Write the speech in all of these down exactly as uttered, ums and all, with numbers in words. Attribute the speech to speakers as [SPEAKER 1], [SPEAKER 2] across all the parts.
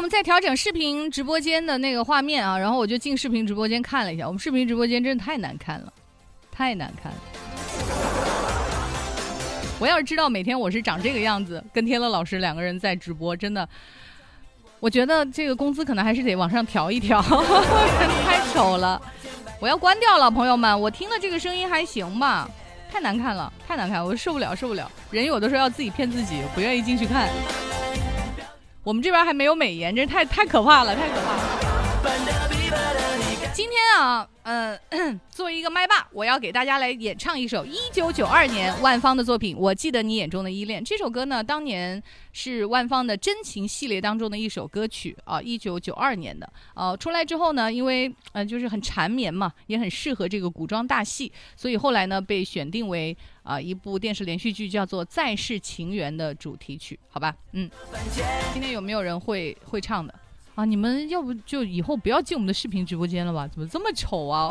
[SPEAKER 1] 们在调整视频直播间的那个画面啊，然后我就进视频直播间看了一下，我们视频直播间真的太难看了，太难看了。我要是知道每天我是长这个样子，跟天乐老师两个人在直播，真的，我觉得这个工资可能还是得往上调一调，太丑了。我要关掉了，朋友们，我听了这个声音还行吧？太难看了，太难看了，我受不了，受不了。人有的时候要自己骗自己，不愿意进去看。我们这边还没有美颜，这太太可怕了，太可怕了。今天啊，呃，作为一个麦霸，我要给大家来演唱一首一九九二年万芳的作品《我记得你眼中的依恋》。这首歌呢，当年是万芳的真情系列当中的一首歌曲啊，一九九二年的。呃，出来之后呢，因为呃就是很缠绵嘛，也很适合这个古装大戏，所以后来呢被选定为啊、呃、一部电视连续剧，叫做《再世情缘》的主题曲，好吧？嗯，今天有没有人会会唱的？啊！你们要不就以后不要进我们的视频直播间了吧？怎么这么丑啊！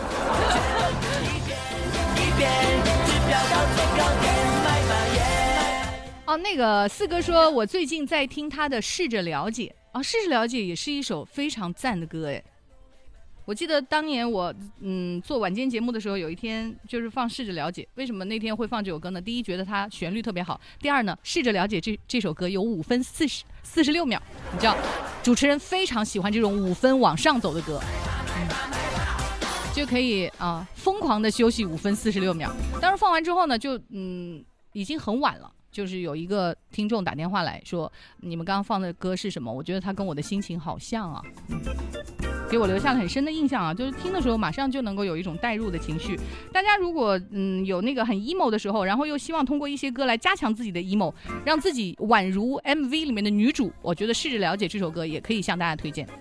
[SPEAKER 1] 哦，那个四哥说，我最近在听他的《试着了解》啊，《试着了解》也是一首非常赞的歌哎。我记得当年我嗯做晚间节目的时候，有一天就是放《试着了解》。为什么那天会放这首歌呢？第一，觉得它旋律特别好；第二呢，《试着了解这》这首歌有五分四十四十六秒，你知道，主持人非常喜欢这种五分往上走的歌，嗯、就可以啊疯狂的休息五分四十六秒。当时放完之后呢，就嗯已经很晚了。就是有一个听众打电话来说，你们刚刚放的歌是什么？我觉得他跟我的心情好像啊，嗯、给我留下了很深的印象啊。就是听的时候马上就能够有一种代入的情绪。大家如果嗯有那个很 emo 的时候，然后又希望通过一些歌来加强自己的 emo， 让自己宛如 M V 里面的女主，我觉得试着了解这首歌也可以向大家推荐。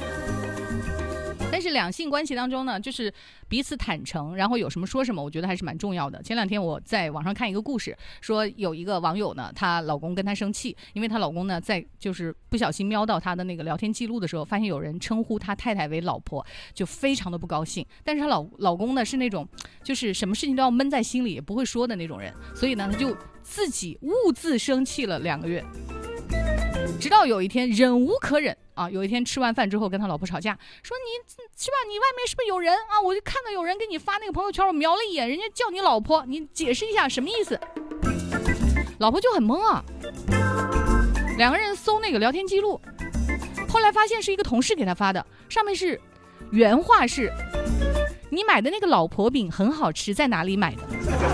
[SPEAKER 1] 但是两性关系当中呢，就是彼此坦诚，然后有什么说什么，我觉得还是蛮重要的。前两天我在网上看一个故事，说有一个网友呢，她老公跟她生气，因为她老公呢在就是不小心瞄到她的那个聊天记录的时候，发现有人称呼她太太为老婆，就非常的不高兴。但是她老老公呢是那种就是什么事情都要闷在心里也不会说的那种人，所以呢他就自己兀自生气了两个月，直到有一天忍无可忍啊！有一天吃完饭之后跟他老婆吵架，说你是吧？你外面是不是有人啊？我就看到有人给你发那个朋友圈，我瞄了一眼，人家叫你老婆，你解释一下什么意思？老婆就很懵啊。两个人搜那个聊天记录，后来发现是一个同事给他发的，上面是原话是：你买的那个老婆饼很好吃，在哪里买的？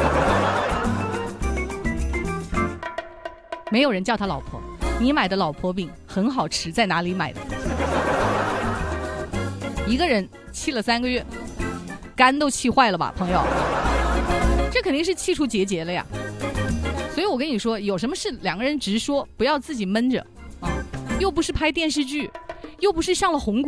[SPEAKER 1] 没有人叫他老婆。你买的老婆饼很好吃，在哪里买的？一个人气了三个月，肝都气坏了吧，朋友？这肯定是气出结节了呀。所以我跟你说，有什么事两个人直说，不要自己闷着啊！又不是拍电视剧，又不是上了红